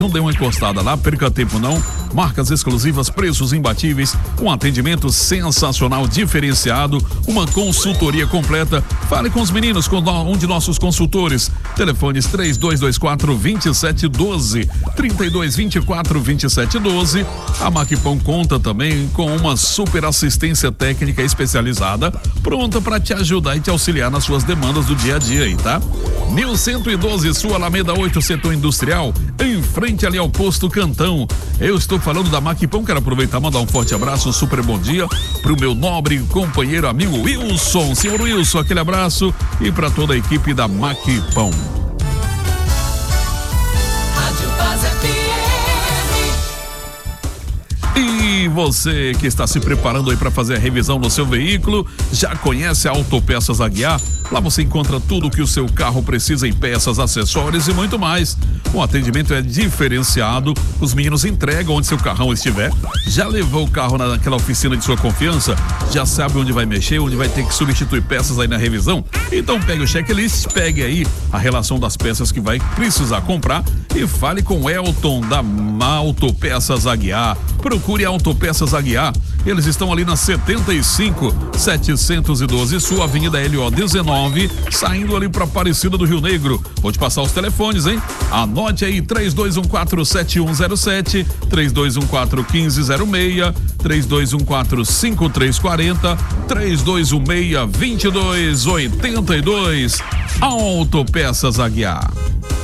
Não dê uma encostada lá, perca tempo não. Marcas exclusivas, preços imbatíveis, um atendimento sensacional, diferenciado, uma consultoria completa. Fale com os meninos, com um de nossos consultores. Telefones 3224-2712, 3224-2712. A Maquipão conta também com uma super assistência técnica especializada, pronta para te ajudar e te auxiliar nas suas demandas do dia a dia aí, tá? 1112, Sul Alameda 8, Setor Industrial, em frente ali ao Posto Cantão. Eu estou falando da Maquipão, quero aproveitar e mandar um forte abraço, um super bom dia pro meu nobre companheiro, amigo Wilson. Senhor Wilson, aquele abraço, e para toda a equipe da Maquipão. E você que está se preparando aí para fazer a revisão do seu veículo, já conhece a Autopeças Aguiar? Lá você encontra tudo o que o seu carro precisa em peças, acessórios e muito mais. O atendimento é diferenciado, os meninos entregam onde seu carrão estiver. Já levou o carro naquela oficina de sua confiança? Já sabe onde vai mexer, onde vai ter que substituir peças aí na revisão? Então pegue o checklist, pegue aí a relação das peças que vai precisar comprar e fale com o Elton da Autopeças Aguiar. Procure a Autopeças Aguiar. Eles estão ali na 75-712 Sul, Avenida LO 19, saindo ali para Aparecida do Rio Negro. Vou te passar os telefones, hein? Anote aí: 3214-7107, 3214-1506, 3214-5340, 3216-2282. Autopeças Aguiar.